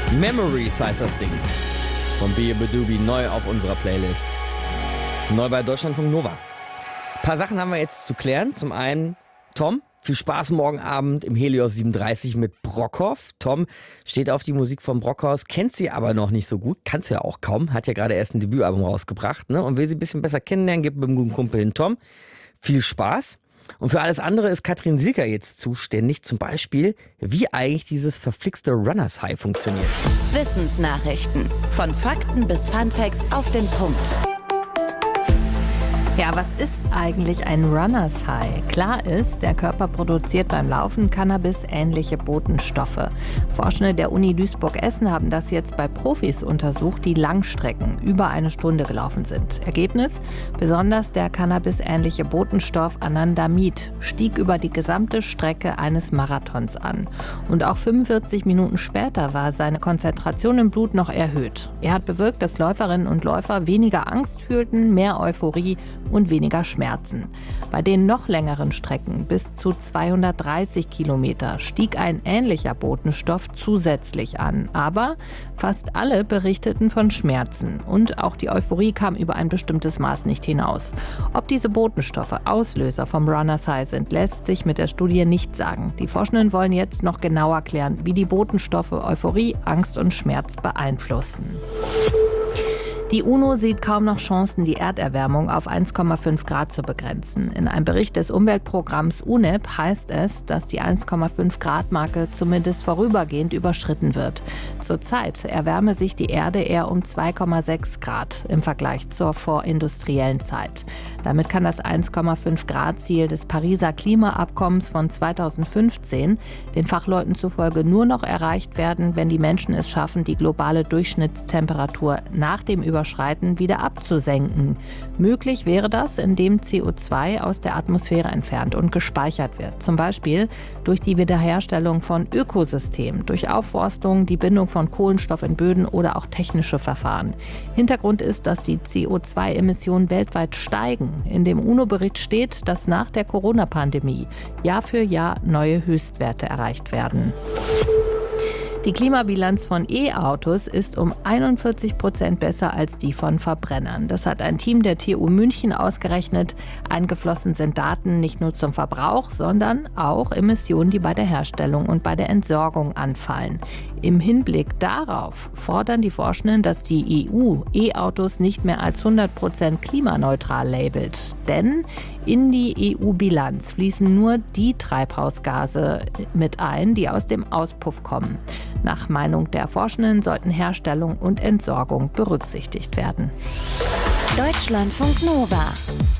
Memories heißt das Ding. Von Beabadoobie, neu auf unserer Playlist. Neu bei Deutschlandfunk Nova. Ein paar Sachen haben wir jetzt zu klären. Zum einen, Tom, viel Spaß morgen Abend im Helios 37 mit Brockhoff. Tom steht auf die Musik von Brockhaus, kennt sie aber noch nicht so gut, kann sie ja auch kaum, hat ja gerade erst ein Debütalbum rausgebracht, ne? Und will sie ein bisschen besser kennenlernen, gibt mit dem guten Kumpel den Tom viel Spaß. Und für alles andere ist Katrin Silker jetzt zuständig, zum Beispiel, wie eigentlich dieses verflixte Runners High funktioniert. Wissensnachrichten. Von Fakten bis Funfacts auf den Punkt. Ja, was ist eigentlich ein Runners High? Klar ist, der Körper produziert beim Laufen Cannabis-ähnliche Botenstoffe. Forschende der Uni Duisburg-Essen haben das jetzt bei Profis untersucht, die Langstrecken über eine Stunde gelaufen sind. Ergebnis? Besonders der Cannabis-ähnliche Botenstoff Anandamid stieg über die gesamte Strecke eines Marathons an. Und auch 45 Minuten später war seine Konzentration im Blut noch erhöht. Er hat bewirkt, dass Läuferinnen und Läufer weniger Angst fühlten, mehr Euphorie und weniger Schmerzen. Bei den noch längeren Strecken, bis zu 230 Kilometer, stieg ein ähnlicher Botenstoff zusätzlich an. Aber fast alle berichteten von Schmerzen. Und auch die Euphorie kam über ein bestimmtes Maß nicht hinaus. Ob diese Botenstoffe Auslöser vom Runners High sind, lässt sich mit der Studie nicht sagen. Die Forschenden wollen jetzt noch genauer klären, wie die Botenstoffe Euphorie, Angst und Schmerz beeinflussen. Die UNO sieht kaum noch Chancen, die Erderwärmung auf 1,5 Grad zu begrenzen. In einem Bericht des Umweltprogramms UNEP heißt es, dass die 1,5 Grad Marke zumindest vorübergehend überschritten wird. Zurzeit erwärme sich die Erde eher um 2,6 Grad im Vergleich zur vorindustriellen Zeit. Damit kann das 1,5 Grad Ziel des Pariser Klimaabkommens von 2015 den Fachleuten zufolge nur noch erreicht werden, wenn die Menschen es schaffen, die globale Durchschnittstemperatur nach dem Überschreiten wieder abzusenken. Möglich wäre das, indem CO2 aus der Atmosphäre entfernt und gespeichert wird. Zum Beispiel durch die Wiederherstellung von Ökosystemen, durch Aufforstung, die Bindung von Kohlenstoff in Böden oder auch technische Verfahren. Hintergrund ist, dass die CO2-Emissionen weltweit steigen. In dem UNO-Bericht steht, dass nach der Corona-Pandemie Jahr für Jahr neue Höchstwerte erreicht werden. Die Klimabilanz von E-Autos ist um 41% besser als die von Verbrennern. Das hat ein Team der TU München ausgerechnet. Eingeflossen sind Daten nicht nur zum Verbrauch, sondern auch Emissionen, die bei der Herstellung und bei der Entsorgung anfallen. Im Hinblick darauf fordern die Forschenden, dass die EU E-Autos nicht mehr als 100% klimaneutral labelt. Denn in die EU-Bilanz fließen nur die Treibhausgase mit ein, die aus dem Auspuff kommen. Nach Meinung der Forschenden sollten Herstellung und Entsorgung berücksichtigt werden. Deutschlandfunk Nova.